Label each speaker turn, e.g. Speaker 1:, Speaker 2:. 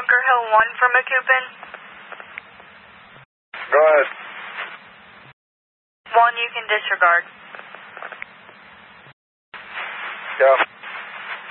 Speaker 1: Bunker Hill 1 for McCoupin.
Speaker 2: Go ahead.
Speaker 1: 1, you can disregard.
Speaker 2: Yeah.